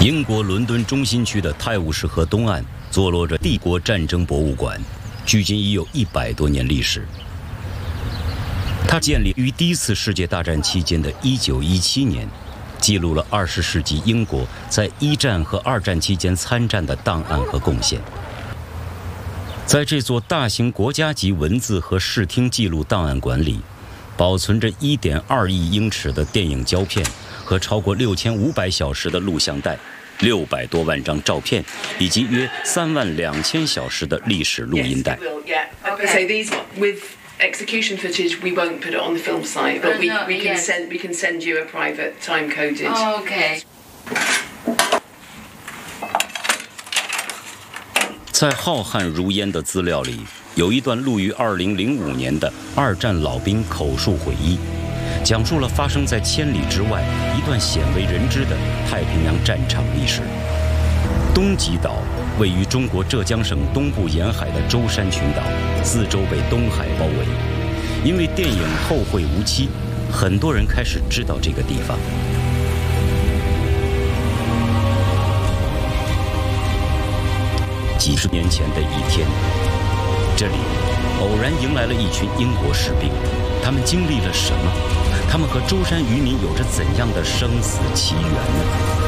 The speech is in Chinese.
英国伦敦中心区的泰晤士河东岸坐落着帝国战争博物馆，距今已有100多年历史。它建立于第一次世界大战期间的1917年，记录了20世纪英国在1战和2战期间参战的档案和贡献。在这座大型国家级文字和视听记录档案馆里，保存着1.2亿英尺的电影胶片和超过6500小时的录像带，600多万张照片，以及约32000小时的历史录音带。 Execution footage, we won't put it on the film site, but we can send you a private time-coded. Oh, okay. 在浩瀚如烟的资料里，有一段录于2005年的2战老兵口述回忆，讲述了发生在千里之外一段鲜为人知的太平洋战场历史。东极岛位于中国浙江省东部沿海的舟山群岛，四周被东海包围。因为电影《后会无期》，很多人开始知道这个地方。几十年前的一天，这里偶然迎来了一群英国士兵，他们经历了什么？他们和舟山渔民有着怎样的生死奇缘呢？